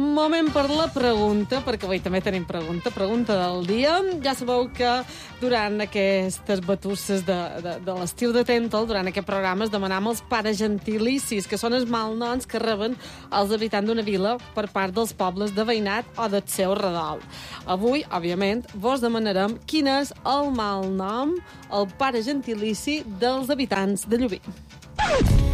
Moment per la pregunta, perquè avui també tenim pregunta del dia. Ja sabeu que durant aquestes batusses de l'estiu de Tentol, durant aquest programa, es demanam els pares gentilicis, que són els malnoms que reben els habitants d'una vila per part dels pobles de veïnat o del seu redol. Avui, òbviament, vos demanarem quin és el malnom, el pare gentilici dels habitants de Llubí.